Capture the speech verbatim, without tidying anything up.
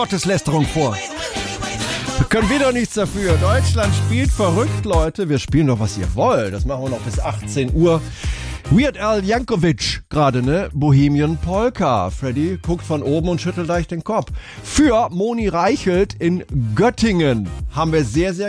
Gotteslästerung vor. Können wir doch nichts dafür. Deutschland spielt verrückt, Leute. Wir spielen doch, was ihr wollt. Das machen wir noch bis achtzehn Uhr. Weird Al Yankovic gerade, ne? Bohemian Polka. Freddy guckt von oben und schüttelt leicht den Kopf. Für Moni Reichelt in Göttingen haben wir sehr, sehr